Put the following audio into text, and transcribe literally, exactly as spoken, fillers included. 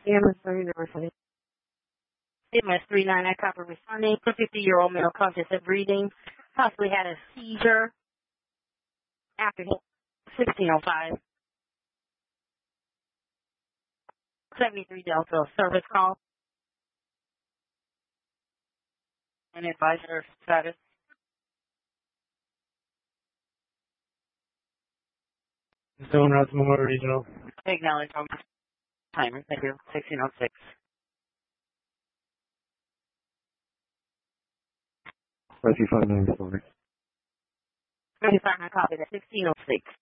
E M S thirty-nine responding. E M S thirty-nine, copper responding. A fifty-year-old male conscious of breathing, possibly had a seizure after sixteen oh five. seventy-three Delta service call. And advisor status. Zone Routes Memorial Regional. Acknowledge on timer. Thank you. sixteen oh six. five two five nine responding. thirty-five, I copy that. sixteen oh six.